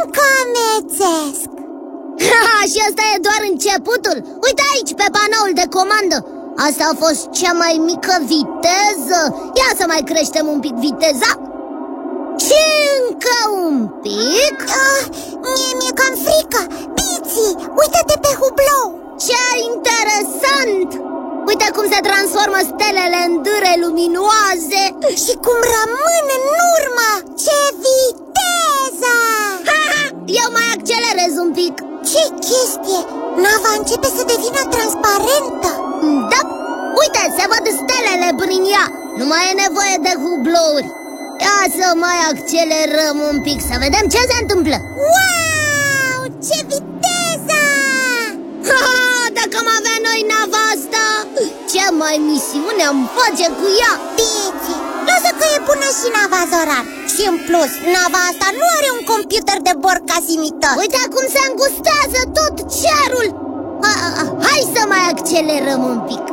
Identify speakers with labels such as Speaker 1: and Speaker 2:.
Speaker 1: încă amețesc.
Speaker 2: Și asta e doar începutul. Uite aici, pe panoul de comandă. Asta a fost cea mai mică viteză. Ia să mai creștem un pic viteza. Și încă un pic.
Speaker 1: Mi-e cam frică. Biții, uite-te pe hublou.
Speaker 2: Ce interesant! Uite cum se transformă stelele în dâre luminoase.
Speaker 1: Și cum rămân în urmă. Ce viteză!
Speaker 2: Eu mai accelerez un pic.
Speaker 1: Ce chestie! Nava începe să devină transparentă.
Speaker 2: Da, uite, se văd stelele prin ea. Nu mai e nevoie de hublouri. Ia să mai accelerăm un pic, să vedem ce se întâmplă.
Speaker 1: Wow! Ce viteză!
Speaker 2: Dacă am avea noi nava asta, ce mai misiune am face cu ea?
Speaker 1: Bici, lasă că e bună și nava Zoran. Și în plus, nava asta nu are un computer de bord ca Simitor.
Speaker 2: Uite cum se îngustează tot cerul. Hai să mai accelerăm un pic.